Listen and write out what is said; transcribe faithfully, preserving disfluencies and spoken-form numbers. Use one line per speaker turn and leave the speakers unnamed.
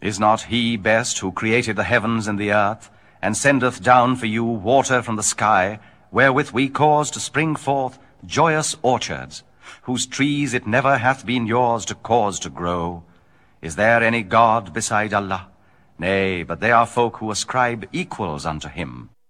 Is not he best who created the heavens and the earth, and sendeth down for you water from the sky, wherewith we cause to spring forth joyous orchards, whose trees it never hath been yours to cause to grow? Is there any God beside Allah? Nay, but they are folk who ascribe equals unto him.